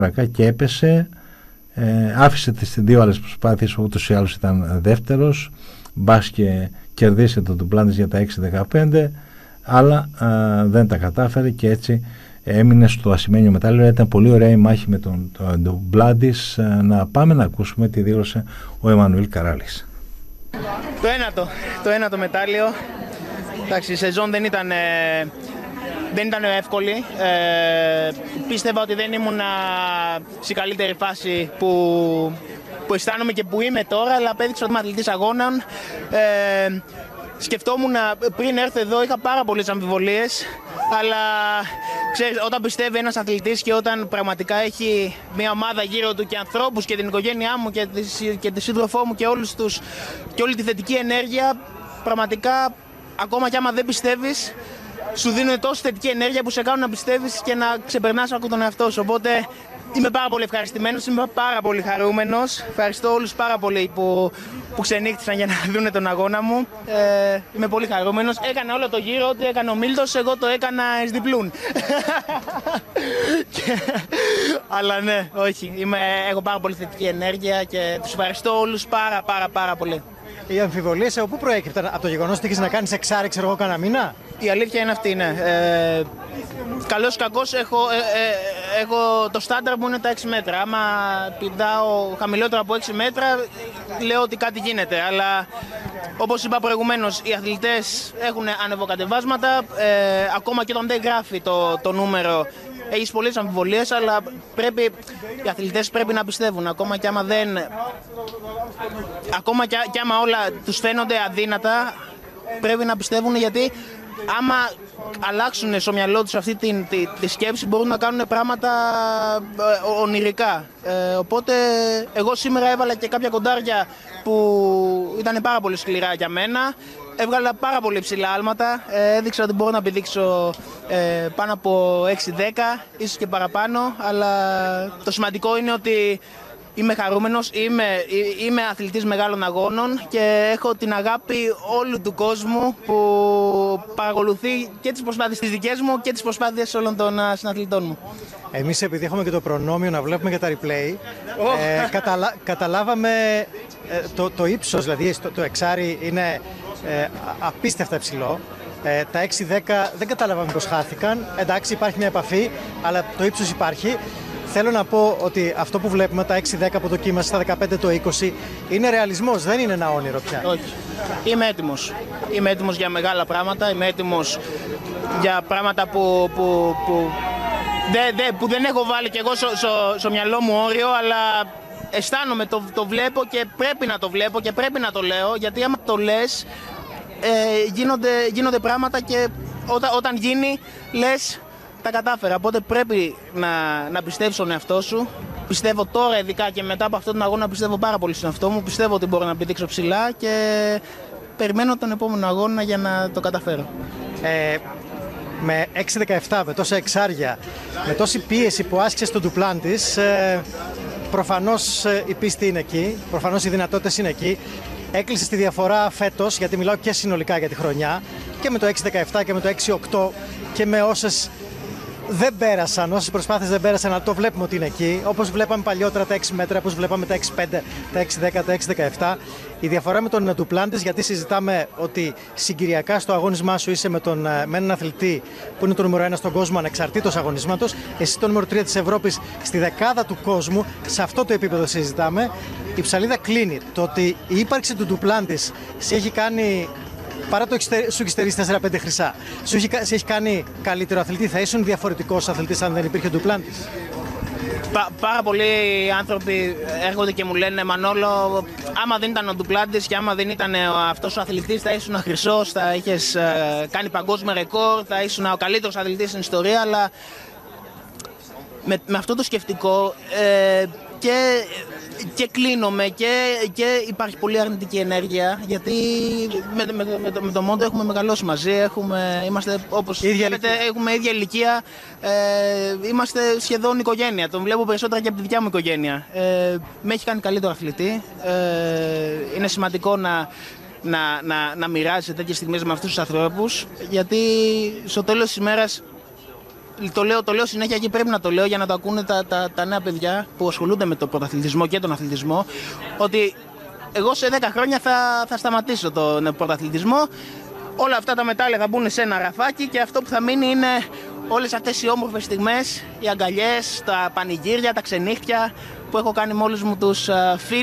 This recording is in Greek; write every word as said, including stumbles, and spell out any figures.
και έπεσε, ε, άφησε τις δύο άλλες προσπάθειες, ούτως ή άλλως ήταν δεύτερος, μπας και κερδίσει το ντουπλάντης για τα έξι δεκαπέντε, αλλά ε, δεν τα κατάφερε και έτσι έμεινε στο ασημένιο μετάλλιο. Ήταν πολύ ωραία η μάχη με τον, τον ντουπλάντης. Ε, να πάμε να ακούσουμε τι δήλωσε ο Εμμανουήλ Καράλης. Το ένατο, το ένατο μετάλλιο. Εντάξει, η σεζόν δεν ήταν... Ε... Δεν ήταν εύκολη. Ε, πίστευα ότι δεν ήμουν σε καλύτερη φάση που, που αισθάνομαι και που είμαι τώρα, αλλά απέδειξα ότι είμαι αθλητής αγώνων. Ε, σκεφτόμουν πριν έρθω εδώ, είχα πάρα πολλές αμφιβολίες, αλλά ξέρεις, όταν πιστεύει ένας αθλητής και όταν πραγματικά έχει μια ομάδα γύρω του και ανθρώπους και την οικογένειά μου και τη, και τη σύντροφό μου και, όλους τους, και όλη τη θετική ενέργεια, πραγματικά ακόμα κι άμα δεν πιστεύεις, σου δίνουν τόσο θετική ενέργεια που σε κάνουν να πιστεύεις και να ξεπερνάς ακόμα τον εαυτό σου. Οπότε είμαι πάρα πολύ ευχαριστημένος, είμαι πάρα πολύ χαρούμενος. Ευχαριστώ όλους πάρα πολύ που, που ξενύχτησαν για να δουν τον αγώνα μου. Ε, είμαι πολύ χαρούμενος. Έκανα όλο το γύρο, ό,τι έκανε ο Μίλτος, εγώ το έκανα εις διπλούν. Αλλά ναι, όχι, είμαι, έχω πάρα πολύ θετική ενέργεια και τους ευχαριστώ όλους πάρα πάρα πάρα πολύ. Οι αμφιβολίες από πού προέκυπταν? Από το γεγονός ότι έχεις να κάνεις εξάρι, ξέρω εγώ, κανένα μήνα? Η αλήθεια είναι αυτή, ναι. Ε, καλώς ή κακώς έχω, ε, ε, έχω, το στάνταρ μου είναι τα έξι μέτρα. Άμα πηδάω χαμηλότερα από έξι μέτρα, λέω ότι κάτι γίνεται. Αλλά όπως είπα προηγουμένως, οι αθλητές έχουν ανεβοκατεβάσματα. Ε, ακόμα και όταν δεν γράφει το, το νούμερο, έχεις πολλές αμφιβολίες, αλλά πρέπει, οι αθλητές πρέπει να πιστεύουν. Ακόμα και άμα δεν... Ακόμα και, και άμα όλα τους φαίνονται αδύνατα, πρέπει να πιστεύουν, γιατί άμα αλλάξουν στο μυαλό τους αυτή τη, τη, τη σκέψη, μπορούν να κάνουν πράγματα ε, ονειρικά. Ε, οπότε εγώ σήμερα έβαλα και κάποια κοντάρια που ήταν πάρα πολύ σκληρά για μένα. Έβγαλα πάρα πολύ ψηλά άλματα, ε, έδειξα ότι μπορώ να πηδήξω ε, πάνω από έξι δέκα, ίσως και παραπάνω, αλλά το σημαντικό είναι ότι είμαι χαρούμενος, είμαι, είμαι αθλητής μεγάλων αγώνων και έχω την αγάπη όλου του κόσμου που παρακολουθεί και τις προσπάθειες τις δικές μου και τις προσπάθειες όλων των συναθλητών μου. Εμείς, επειδή έχουμε και το προνόμιο να βλέπουμε και τα replay, oh. ε, καταλα, καταλάβαμε ε, το, το ύψος, δηλαδή το, το εξάρι είναι ε, απίστευτα υψηλό. Ε, τα έξι δέκα δεν καταλάβαμε πως χάθηκαν. Εντάξει, υπάρχει μια επαφή, αλλά το ύψος υπάρχει. Θέλω να πω ότι αυτό που βλέπουμε, τα έξι δέκα που δοκίμασα, στα δεκαπέντε το είκοσι, είναι ρεαλισμός, δεν είναι ένα όνειρο πια. Όχι. Είμαι έτοιμος. Είμαι έτοιμος για μεγάλα πράγματα, είμαι έτοιμος για πράγματα που, που, που, δε, δε, που δεν έχω βάλει κι εγώ στο, στο, στο μυαλό μου όριο, αλλά αισθάνομαι, το, το βλέπω και πρέπει να το βλέπω και πρέπει να το λέω, γιατί άμα το λες, ε, γίνονται, γίνονται πράγματα και όταν, όταν γίνει, λες, τα κατάφερα. Οπότε πρέπει να, να πιστεύεις στον εαυτό σου. Πιστεύω τώρα, ειδικά και μετά από αυτόν τον αγώνα, πιστεύω πάρα πολύ στον εαυτό μου. Πιστεύω ότι μπορώ να πηδήξω ψηλά και περιμένω τον επόμενο αγώνα για να το καταφέρω. Ε, με έξι δεκαεπτά, με τόσα εξάρια, με τόση πίεση που άσκησε στον ντουπλάντης, ε, προφανώς η πίστη είναι εκεί, προφανώς οι δυνατότητες είναι εκεί. Έκλεισε τη διαφορά φέτος, γιατί μιλάω και συνολικά για τη χρονιά, και με το έξι δεκαεπτά και με το έξι οκτώ και με όσες δεν πέρασαν, όσες προσπάθειες δεν πέρασαν, αλλά το βλέπουμε ότι είναι εκεί. Όπως βλέπαμε παλιότερα τα έξι μέτρα, όπως βλέπαμε τα έξι πέντε, τα έξι δέκα, τα έξι δεκαεπτά. Η διαφορά με τον ντουπλάντης, γιατί συζητάμε ότι συγκυριακά στο αγώνισμά σου είσαι με, τον, με έναν αθλητή που είναι το νούμερο ένα στον κόσμο, ανεξαρτήτως αγωνίσματος. Εσύ το νούμερο τρία της Ευρώπης, στη δεκάδα του κόσμου, σε αυτό το επίπεδο συζητάμε. Η ψαλίδα κλείνει. Το ότι η ύπαρξη του ντουπλάντης σε έχει κάνει. Παρά το σου έχει στερήσει τέσσερα πέντε χρυσά, σου έχει, σε έχει κάνει καλύτερο αθλητή, θα ήσουν διαφορετικός αθλητής αν δεν υπήρχε ντουπλάντης? Πα, πάρα πολλοί άνθρωποι έρχονται και μου λένε, Μανόλο, άμα δεν ήταν ο ντουπλάντης και άμα δεν ήταν αυτός ο αθλητής, θα ήσουν χρυσός, θα είχες ε, κάνει παγκόσμιο ρεκόρ, θα ήσουν ο καλύτερος αθλητής στην ιστορία, αλλά με, με αυτό το σκεφτικό ε, και, και κλείνομαι και, και υπάρχει πολύ αρνητική ενέργεια, γιατί με, με, με, το, με το Μόντο έχουμε μεγαλώσει μαζί, έχουμε, είμαστε όπως βλέπετε, έχουμε ίδια ηλικία, ε, είμαστε σχεδόν οικογένεια, τον βλέπω περισσότερα και από τη δικιά μου οικογένεια. Ε, με έχει κάνει καλύτερο αθλητή, ε, είναι σημαντικό να, να, να, να μοιράζεσαι τέτοιες στιγμές με αυτούς τους ανθρώπους, γιατί στο τέλος της ημέρας το λέω, το λέω συνέχεια και πρέπει να το λέω για να το ακούνε τα, τα, τα νέα παιδιά που ασχολούνται με τον πρωταθλητισμό και τον αθλητισμό, ότι εγώ σε δέκα χρόνια θα, θα σταματήσω τον πρωταθλητισμό. Όλα αυτά τα μετάλλια θα μπουν σε ένα ραφάκι και αυτό που θα μείνει είναι όλες αυτές οι όμορφες στιγμές, οι αγκαλιές, τα πανηγύρια, τα ξενύχτια που έχω κάνει με όλους μου τους φίλους.